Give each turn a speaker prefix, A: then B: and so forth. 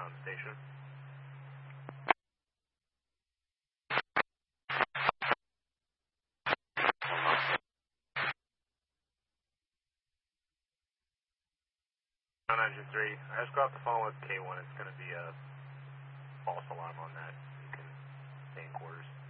A: ground station. Engine 3, I just got off the phone with K1. It's going to be a false alarm on that. You can stay in quarters.